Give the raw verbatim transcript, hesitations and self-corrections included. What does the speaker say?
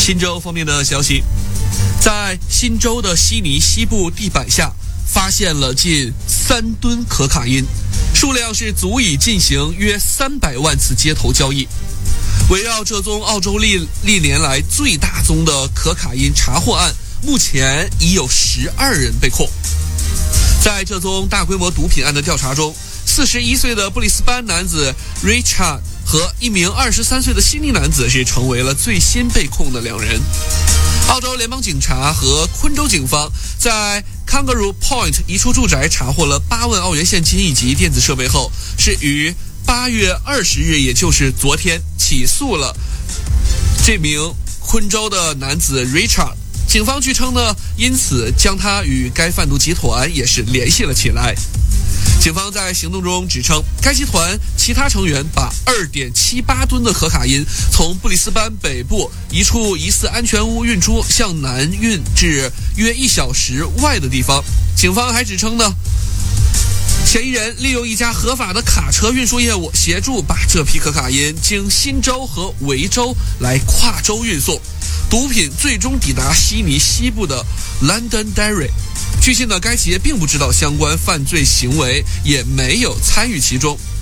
新州方面的消息，在新州的悉尼西部地板下发现了近三吨可卡因，数量是足以进行约三百万次街头交易。围绕这宗澳洲历历年来最大宗的可卡因查获案，目前已有十二人被控。在这宗大规模毒品案的调查中，四十一岁的布里斯班男子 Richard 和一名二十三岁的悉尼男子是成为了最新被控的两人。澳洲联邦警察和昆州警方在 Kangaroo Point 一处住宅查获了八万澳元现金以及电子设备后，是于八月二十日，也就是昨天起诉了这名昆州的男子 Richard。 警方据称呢，因此将他与该贩毒集团也是联系了起来。警方在行动中指称，该集团其他成员把 二点七八吨的可卡因从布里斯班北部一处疑似安全屋运出，向南运至约一小时外的地方。警方还指称呢，嫌疑人利用一家合法的卡车运输业务，协助把这批可卡因经新州和维州来跨州运送，毒品最终抵达悉尼西部的 Londonderry。据悉呢，该企业并不知道相关犯罪行为，也没有参与其中。